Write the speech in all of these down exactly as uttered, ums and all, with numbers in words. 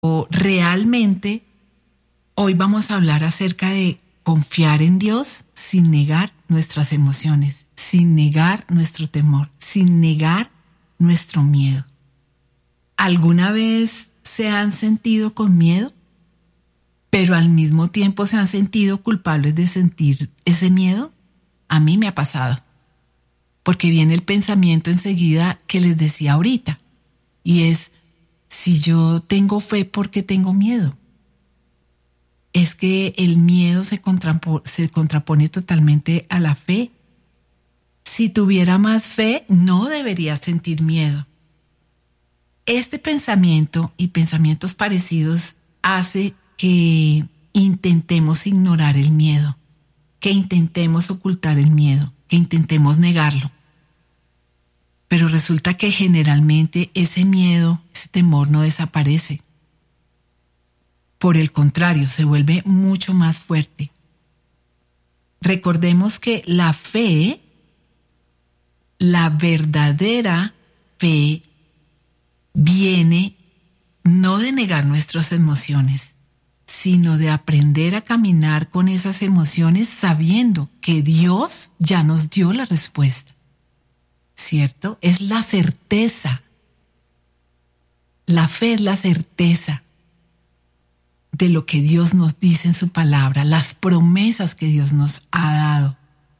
O realmente hoy vamos a hablar acerca de confiar en Dios sin negar nuestras emociones, sin negar nuestro temor, sin negar nuestro miedo. ¿Alguna vez se han sentido con miedo, pero al mismo tiempo se han sentido culpables de sentir ese miedo? A mí me ha pasado, porque viene el pensamiento enseguida que les decía ahorita, y es, si yo tengo fe, ¿por qué tengo miedo? Es que el miedo se, contrapo- se contrapone totalmente a la fe. Si tuviera más fe, no debería sentir miedo. Este pensamiento y pensamientos parecidos hace que intentemos ignorar el miedo, que intentemos ocultar el miedo, que intentemos negarlo. Pero resulta que generalmente ese miedo, ese temor no desaparece. Por el contrario, se vuelve mucho más fuerte. Recordemos que la fe, la verdadera fe, viene no de negar nuestras emociones, sino de aprender a caminar con esas emociones sabiendo que Dios ya nos dio la respuesta. ¿Cierto? Es la certeza. La fe es la certeza de lo que Dios nos dice en su palabra, las promesas que Dios nos ha dado.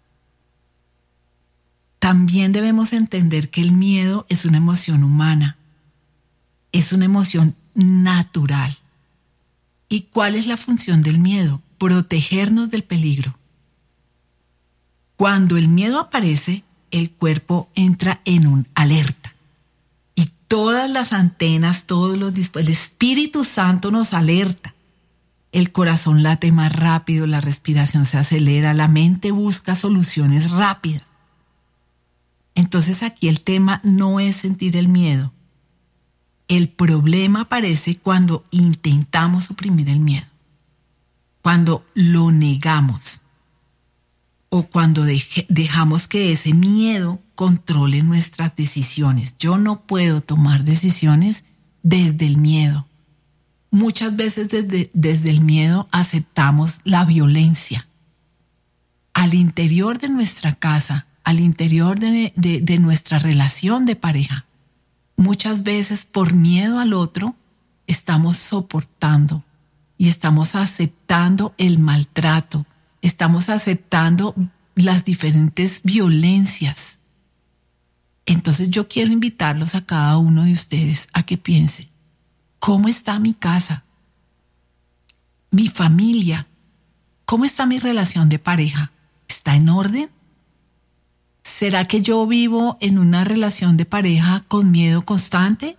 También debemos entender que el miedo es una emoción humana, es una emoción natural. ¿Y cuál es la función del miedo? Protegernos del peligro. Cuando el miedo aparece, el cuerpo entra en un alerta. Y todas las antenas, todos los disp- el Espíritu Santo nos alerta. El corazón late más rápido, la respiración se acelera, la mente busca soluciones rápidas. Entonces aquí el tema no es sentir el miedo. El problema aparece cuando intentamos suprimir el miedo, cuando lo negamos o cuando deje, dejamos que ese miedo controle nuestras decisiones. Yo no puedo tomar decisiones desde el miedo. Muchas veces desde, desde el miedo aceptamos la violencia. Al interior de nuestra casa, al interior de, de, de nuestra relación de pareja, muchas veces por miedo al otro estamos soportando y estamos aceptando el maltrato, estamos aceptando las diferentes violencias. Entonces yo quiero invitarlos a cada uno de ustedes a que piense, ¿cómo está mi casa? ¿Mi familia? ¿Cómo está mi relación de pareja? ¿Está en orden? ¿Será que yo vivo en una relación de pareja con miedo constante?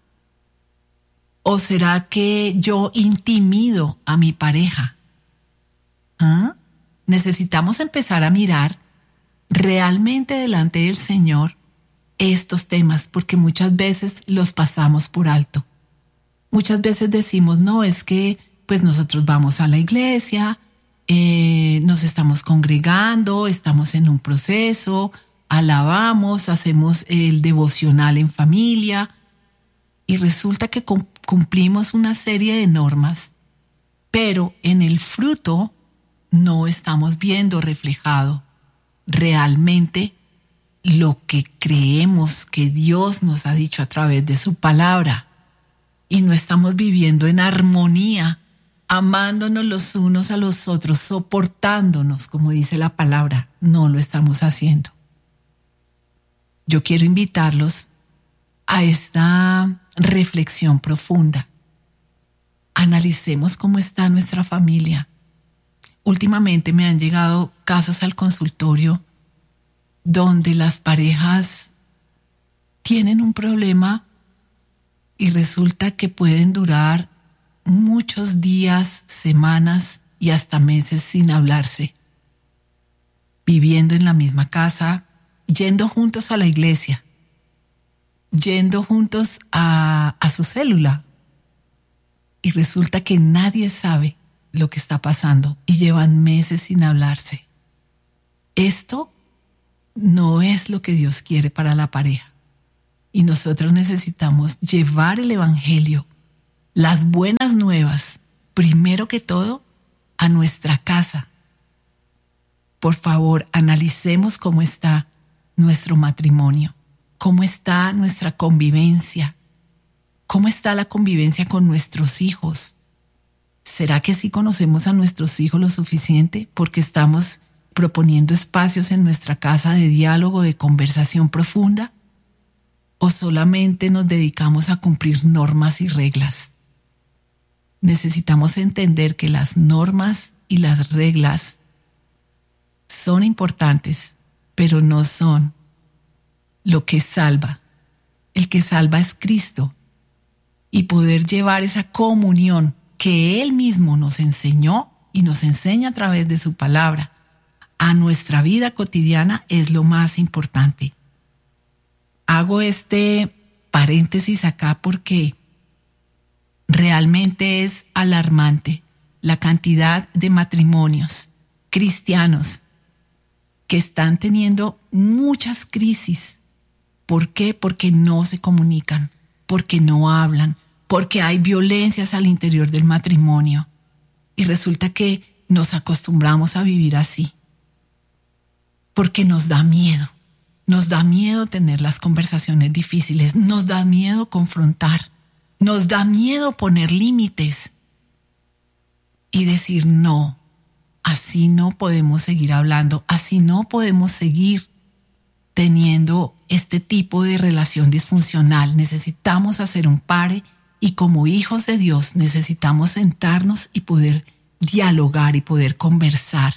¿O será que yo intimido a mi pareja? ¿Ah? Necesitamos empezar a mirar realmente delante del Señor estos temas, porque muchas veces los pasamos por alto. Muchas veces decimos, no, es que pues nosotros vamos a la iglesia, eh, nos estamos congregando, estamos en un proceso, alabamos, hacemos el devocional en familia y resulta que cum- cumplimos una serie de normas, pero en el fruto no estamos viendo reflejado realmente lo que creemos que Dios nos ha dicho a través de su palabra y no estamos viviendo en armonía, amándonos los unos a los otros, soportándonos, como dice la palabra. No lo estamos haciendo. Yo quiero invitarlos a esta reflexión profunda. Analicemos cómo está nuestra familia. Últimamente me han llegado casos al consultorio donde las parejas tienen un problema y resulta que pueden durar muchos días, semanas y hasta meses sin hablarse, viviendo en la misma casa, yendo juntos a la iglesia, yendo juntos a, a su célula. Y resulta que nadie sabe lo que está pasando y llevan meses sin hablarse. Esto no es lo que Dios quiere para la pareja. Y nosotros necesitamos llevar el evangelio, las buenas nuevas, primero que todo, a nuestra casa. Por favor, analicemos cómo está nuestro matrimonio, cómo está nuestra convivencia, cómo está la convivencia con nuestros hijos. ¿Será que sí conocemos a nuestros hijos lo suficiente? Porque estamos proponiendo espacios en nuestra casa de diálogo, de conversación profunda, ¿o solamente nos dedicamos a cumplir normas y reglas? Necesitamos entender que las normas y las reglas son importantes, pero no son lo que salva. El que salva es Cristo. Y poder llevar esa comunión que Él mismo nos enseñó y nos enseña a través de su palabra a nuestra vida cotidiana es lo más importante. Hago este paréntesis acá porque realmente es alarmante la cantidad de matrimonios cristianos que están teniendo muchas crisis. ¿Por qué? Porque no se comunican, porque no hablan, porque hay violencias al interior del matrimonio. Y resulta que nos acostumbramos a vivir así. Porque nos da miedo. Nos da miedo tener las conversaciones difíciles. Nos da miedo confrontar. Nos da miedo poner límites. Y decir no. Así no podemos seguir hablando. Así no podemos seguir teniendo este tipo de relación disfuncional. Necesitamos hacer un pare y como hijos de Dios necesitamos sentarnos y poder dialogar y poder conversar.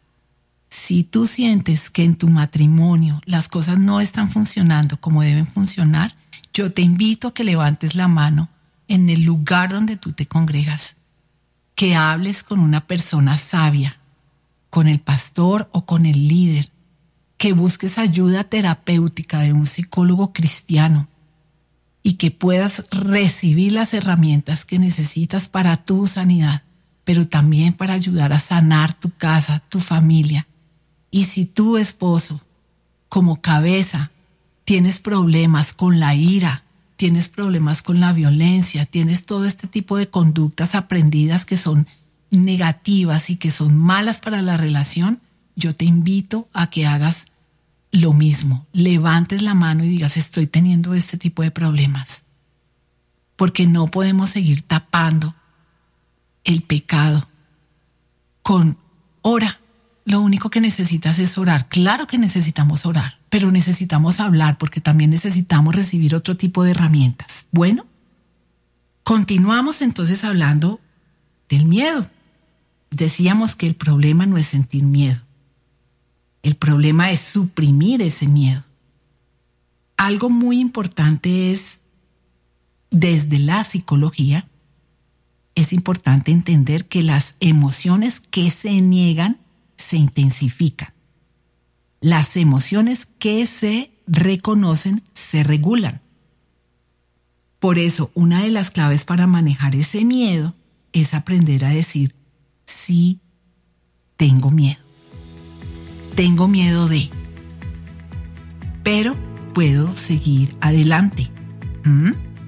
Si tú sientes que en tu matrimonio las cosas no están funcionando como deben funcionar, yo te invito a que levantes la mano en el lugar donde tú te congregas, que hables con una persona sabia, con el pastor o con el líder, que busques ayuda terapéutica de un psicólogo cristiano y que puedas recibir las herramientas que necesitas para tu sanidad, pero también para ayudar a sanar tu casa, tu familia. Y si tu esposo, como cabeza, tienes problemas con la ira, tienes problemas con la violencia, tienes todo este tipo de conductas aprendidas que son negativas y que son malas para la relación, yo te invito a que hagas lo mismo. Levantes la mano y digas, estoy teniendo este tipo de problemas. Porque no podemos seguir tapando el pecado con ora. Lo único que necesitas es orar. Claro que necesitamos orar, pero necesitamos hablar porque también necesitamos recibir otro tipo de herramientas. Bueno, continuamos entonces hablando del miedo. Decíamos que el problema no es sentir miedo. El problema es suprimir ese miedo. Algo muy importante es, desde la psicología, es importante entender que las emociones que se niegan se intensifican. Las emociones que se reconocen se regulan. Por eso, una de las claves para manejar ese miedo es aprender a decir, sí, tengo miedo. Tengo miedo de, pero puedo seguir adelante. ¿Mm?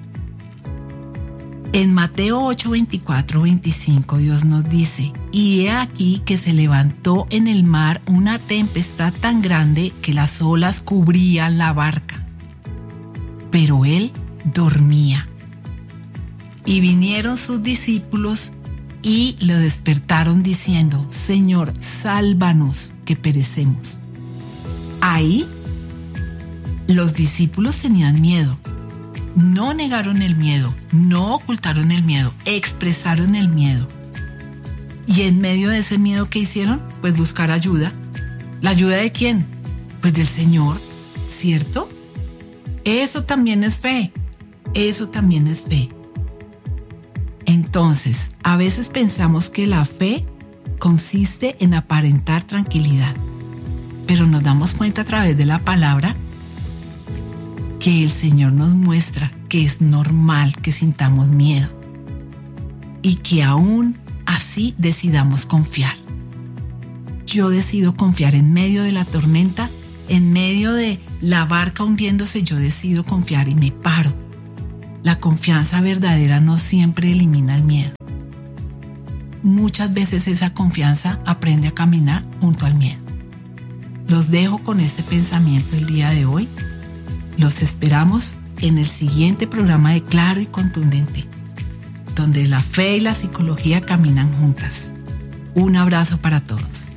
En Mateo ocho, veinticuatro, veinticinco, Dios nos dice, y he aquí que se levantó en el mar una tempestad tan grande que las olas cubrían la barca. Pero él dormía. Y vinieron sus discípulos y lo despertaron diciendo, Señor, sálvanos que perecemos. Ahí los discípulos tenían miedo. No negaron el miedo, no ocultaron el miedo, expresaron el miedo. Y en medio de ese miedo, ¿qué hicieron? Pues buscar ayuda. ¿La ayuda de quién? Pues del Señor, ¿cierto? Eso también es fe, eso también es fe. Entonces, a veces pensamos que la fe consiste en aparentar tranquilidad, pero nos damos cuenta a través de la palabra que el Señor nos muestra que es normal que sintamos miedo y que aún así decidamos confiar. Yo decido confiar en medio de la tormenta, en medio de la barca hundiéndose, yo decido confiar y me paro. La confianza verdadera no siempre elimina el miedo. Muchas veces esa confianza aprende a caminar junto al miedo. Los dejo con este pensamiento el día de hoy. Los esperamos en el siguiente programa de Claro y Contundente, donde la fe y la psicología caminan juntas. Un abrazo para todos.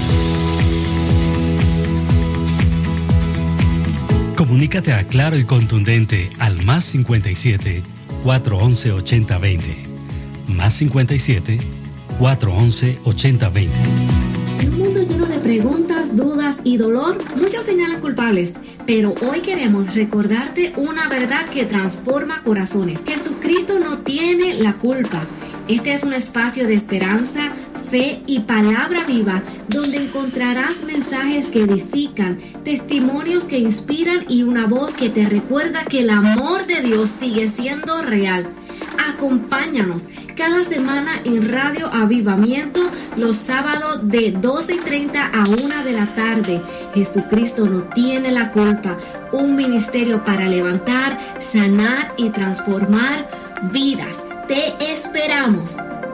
Comunícate a Claro y Contundente al más cincuenta y siete, cuatrocientos once, ochenta veinte. Más cincuenta y siete, cuatrocientos once, ochenta veinte. En un mundo lleno de preguntas, dudas y dolor, muchos señalan culpables. Pero hoy queremos recordarte una verdad que transforma corazones. Jesucristo no tiene la culpa. Este es un espacio de esperanza, fe y palabra viva, donde encontrarás mensajes que edifican, testimonios que inspiran y una voz que te recuerda que el amor de Dios sigue siendo real. Acompáñanos cada semana en Radio Avivamiento los sábados de doce y treinta a una de la tarde. Jesucristo no tiene la culpa. Un ministerio para levantar, sanar y transformar vidas. Te esperamos.